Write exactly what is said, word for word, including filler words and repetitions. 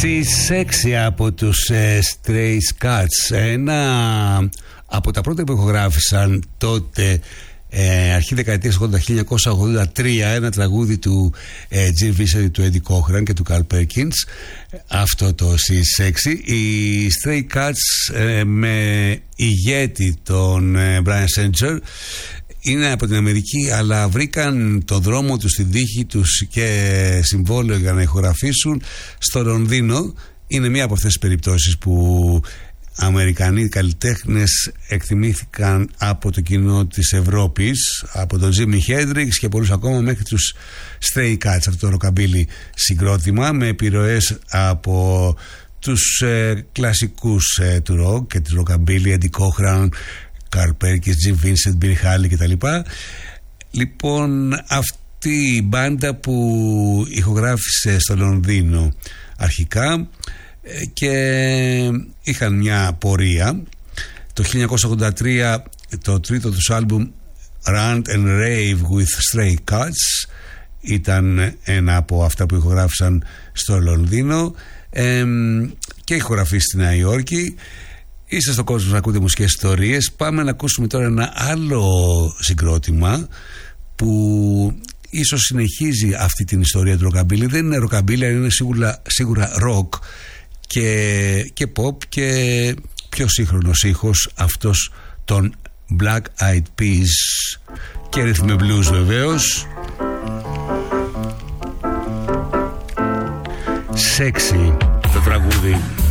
Sexy από τους ε, Stray Cats, ένα από τα πρώτα που ηχογράφησαν τότε ε, αρχή δεκαετίας ογδόντα, χίλια εννιακόσια ογδόντα τρία, ένα τραγούδι του ε, Jim Vincent, του Eddie Cochran και του Carl Perkins, αυτό το Sexy. Οι Stray Cats ε, με ηγέτη τον ε, Brian Setzer είναι από την Αμερική, αλλά βρήκαν το δρόμο τους, την τύχη τους και συμβόλαιο για να ηχογραφήσουν στο Λονδίνο. Είναι μία από αυτές τις περιπτώσεις που Αμερικανοί καλλιτέχνες εκτιμήθηκαν από το κοινό της Ευρώπης, από τον Jimi Hendrix και πολλούς ακόμα, μέχρι τους Stray Cats, αυτό το rockabilly συγκρότημα με επιρροές από τους ε, κλασικούς ε, του rock και του rockabilly, Eddie Cochran, Carl Perkins, Jim Vincent, Billy Haley κτλ. Λοιπόν, αυτή η μπάντα που ηχογράφησε στο Λονδίνο αρχικά και είχαν μια πορεία. Το χίλια εννιακόσια ογδόντα τρία το τρίτο τους άλμπουμ Rant and Rave with Stray Cats ήταν ένα από αυτά που ηχογράφησαν στο Λονδίνο ε, και ηχογραφήσει στη Νέα Υόρκη. Είστε στον κόσμο να ακούτε μουσικές ιστορίες. Πάμε να ακούσουμε τώρα ένα άλλο συγκρότημα που ίσως συνεχίζει αυτή την ιστορία του rockabilly. Δεν είναι rockabilly, είναι σίγουρα, σίγουρα rock και, και pop και πιο σύγχρονος ήχος, αυτός των Black Eyed Peas και rhythm and blues βεβαίως. Sexy το τραγούδι.